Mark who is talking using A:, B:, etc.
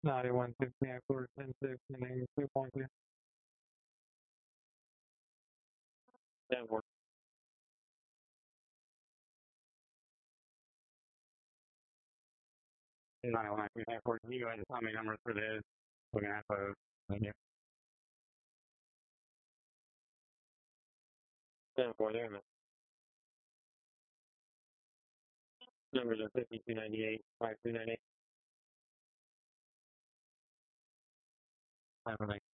A: 91 60 4 10 6 and 2.2. 10 4. 91 10 4. You go ahead and tell me numbers for this. We're going to have to. Thank you. 10 4 there. Numbers are 5298, 5298.